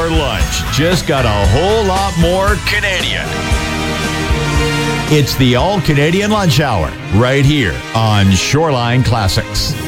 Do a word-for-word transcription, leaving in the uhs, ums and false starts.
your lunch just got a whole lot more Canadian. It's the All Canadian Lunch Hour right here on Shoreline Classics.